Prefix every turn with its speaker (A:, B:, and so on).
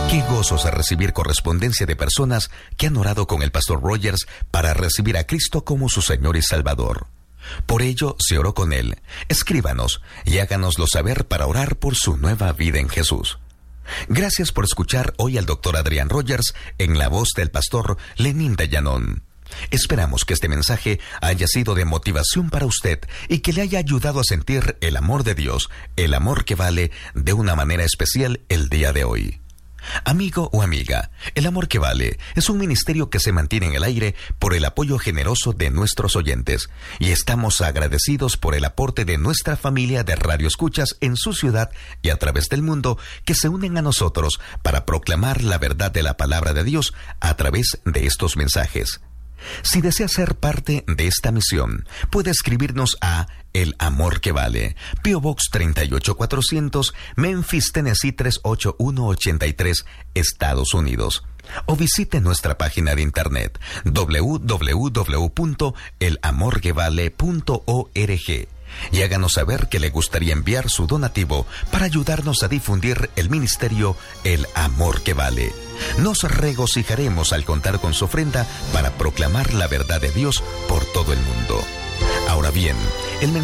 A: Qué gozo es recibir correspondencia de personas que han orado con el Pastor Rogers para recibir a Cristo como su Señor y Salvador. Por ello, se oró con él. Escríbanos y háganoslo saber para orar por su nueva vida en Jesús. Gracias por escuchar hoy al Dr. Adrián Rogers en la voz del Pastor Lenín de Llanón. Esperamos que este mensaje haya sido de motivación para usted y que le haya ayudado a sentir el amor de Dios, el amor que vale, de una manera especial el día de hoy. Amigo o amiga, El Amor que Vale es un ministerio que se mantiene en el aire por el apoyo generoso de nuestros oyentes y estamos agradecidos por el aporte de nuestra familia de radioescuchas en su ciudad y a través del mundo que se unen a nosotros para proclamar la verdad de la palabra de Dios a través de estos mensajes. Si desea ser parte de esta misión, puede escribirnos a El Amor que Vale, P.O. Box 38400, Memphis, Tennessee 38183, Estados Unidos. O visite nuestra página de internet www.elamorquevale.org y háganos saber que le gustaría enviar su donativo para ayudarnos a difundir el ministerio El Amor que Vale. Nos regocijaremos al contar con su ofrenda para proclamar la verdad de Dios por todo el mundo. Ahora bien, el